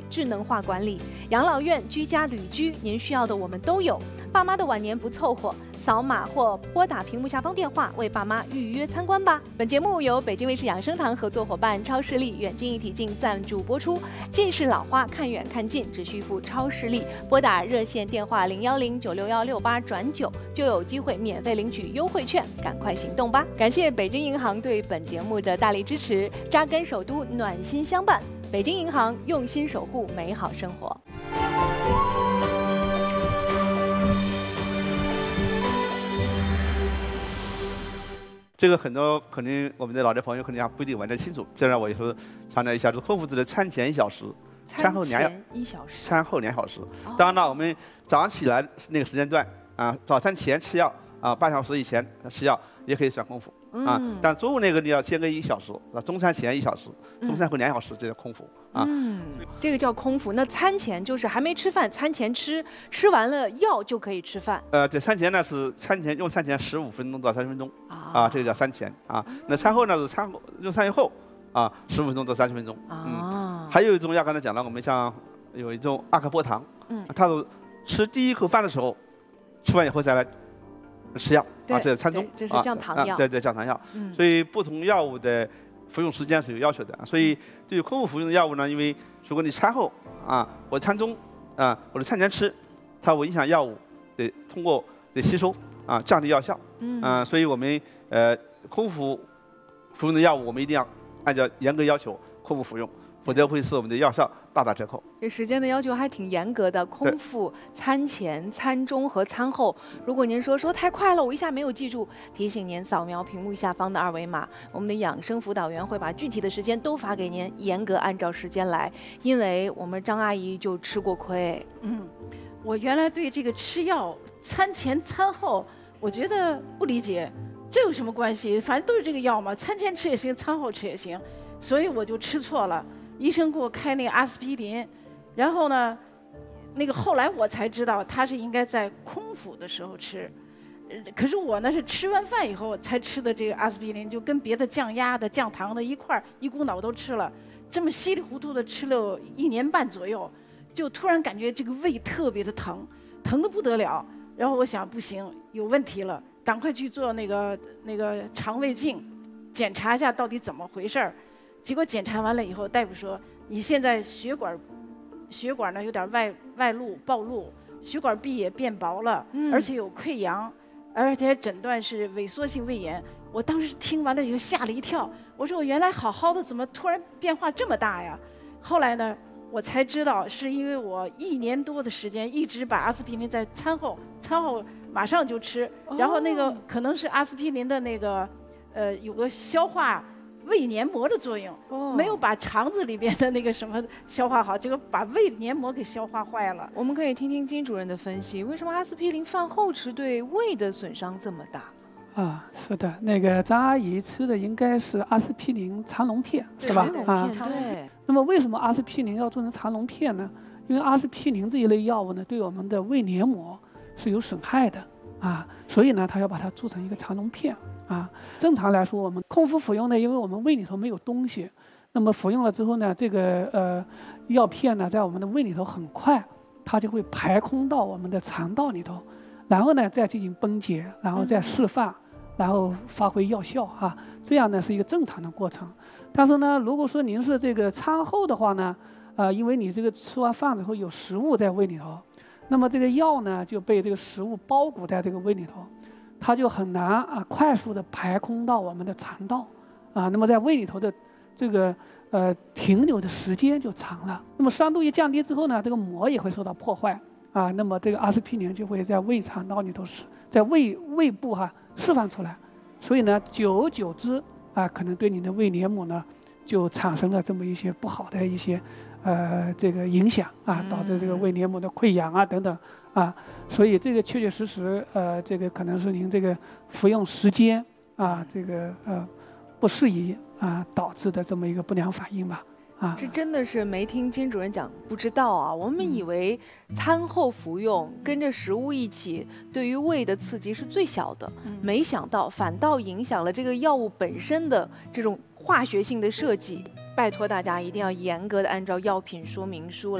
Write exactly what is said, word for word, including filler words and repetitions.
智能化管理。养老院、居家旅居，您需要的我们都有。爸妈的晚年不凑合，扫码或拨打屏幕下方电话为爸妈预约参观吧。本节目由北京卫视养生堂合作伙伴超视力远近一体镜赞助播出。近视老花看远看近，只需付超视力，拨打热线电话零幺零九六幺六八转九，就有机会免费领取优惠券，赶快行动吧！感谢北京银行对本节目的大力支持，扎根首都，暖心相伴。北京银行用心守护美好生活。 这个很多可能我们的老年朋友可能还不一定完全清楚，这让我也是强调一下，就是空腹子的餐前一小时，餐后两一小时， 餐后两小时。当然了，我们早上起来那个时间段啊，早餐前吃药啊，半小时以前吃药也可以算空腹啊。但中午那个你要间隔一小时，啊，中餐前一小时，中餐后两小时，这叫空腹啊。 嗯，这个叫空腹。那餐前就是还没吃饭，餐前吃，吃完了药就可以吃饭。 呃，对，餐前呢是餐前用餐前十五分钟到三十分钟啊，这个叫餐前啊。那餐后呢是餐后用餐以后啊，十五分钟到三十分钟。嗯，还有一种药，刚才讲了，我们像有一种阿克波糖，嗯，它是吃第一口饭的时候，吃完以后再来吃药啊，这是餐中， 这是降糖药， 啊、对对，降糖药。嗯，所以不同药物的服用时间是有要求的。所以对于空腹服用的药物呢，因为如果你餐后啊，或者餐中啊，或者餐前吃，它会影响药物的通过的吸收啊，降低药效。嗯，啊，所以我们呃空腹服用的药物，我们一定要按照严格要求空腹服用，否则会使我们的药效大打折扣。 这时间的要求还挺严格的，空腹、餐前、餐中和餐后。如果您说说太快了，我一下没有记住，提醒您扫描屏幕下方的二维码，我们的养生辅导员会把具体的时间都发给您，严格按照时间来。因为我们张阿姨就吃过亏。 嗯，我原来对这个吃药餐前餐后，我觉得不理解，这有什么关系？反正都是这个药嘛，餐前吃也行，餐后吃也行，所以我就吃错了。医生给我开那个阿司匹林，然后呢，那个后来我才知道他是应该在空腹的时候吃，可是我呢是吃完饭以后才吃的这个阿司匹林，就跟别的降压的、降糖的一块儿一股脑都吃了，这么稀里糊涂的吃了一年半左右，就突然感觉这个胃特别的疼，疼得不得了。然后我想不行，有问题了，赶快去做那个那个肠胃镜，检查一下到底怎么回事儿。结果检查完了以后，大夫说你现在血管，血管呢有点外外露暴露，血管壁也变薄了，嗯、而且有溃疡，而且诊断是萎缩性胃炎。我当时听完了以后吓了一跳，我说我原来好好的，怎么突然变化这么大呀？后来呢，我才知道是因为我一年多的时间一直把阿司匹林在餐后，餐后马上就吃，然后那个可能是阿司匹林的那个，呃，有个消化。胃黏膜的作用，哦、没有把肠子里边的那个什么消化好，结果把胃黏膜给消化坏了。 我们可以听听金主任的分析，为什么阿司匹林饭后吃对胃的损伤这么大？ 啊，是的，那个张阿姨吃的应该是阿司匹林长龙片，是吧？ 啊，对。 那么为什么阿司匹林要做成长龙片呢？因为阿司匹林这一类药物呢，对我们的胃黏膜是有损害的啊，所以呢，它要把它做成一个长龙片。啊，正常来说，我们空腹服用呢，因为我们胃里头没有东西，那么服用了之后呢，这个呃药片呢，在我们的胃里头很快，它就会排空到我们的肠道里头，然后呢再进行分解，然后再释放，然后发挥药效啊，这样呢是一个正常的过程。但是呢，如果说您是这个餐后的话呢，呃，因为你这个吃完饭之后有食物在胃里头，那么这个药呢就被这个食物包裹在这个胃里头。它就很难啊，快速的排空到我们的肠道，啊，那么在胃里头的这个呃停留的时间就长了。那么酸度一降低之后呢，这个膜也会受到破坏，啊，那么这个阿司匹林就会在胃肠道里头释，在胃胃部哈、啊、释放出来，所以呢，久而久之啊，可能对你的胃黏膜呢就产生了这么一些不好的一些呃这个影响啊，导致这个胃黏膜的溃疡啊等等。啊，所以这个确确实实，呃，这个可能是您这个服用时间啊，这个呃不适宜啊导致的这么一个不良反应吧。啊， 这真的是没听金主任讲，不知道啊。我们以为餐后服用、嗯、跟着食物一起，对于胃的刺激是最小的，嗯、没想到反倒影响了这个药物本身的这种化学性的设计。拜托大家一定要严格的按照药品说明书来。